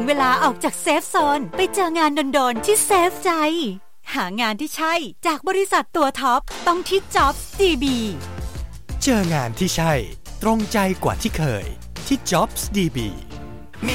งเวลาออกจากเซฟโซนไปเจองานโดนๆที่เซฟใจหางานที่ใช่จากบริษัทตัวท็อปต้องที่ Jobs DB เจองานที่ใช่ตรงใจกว่าที่เคยที่ Jobs DB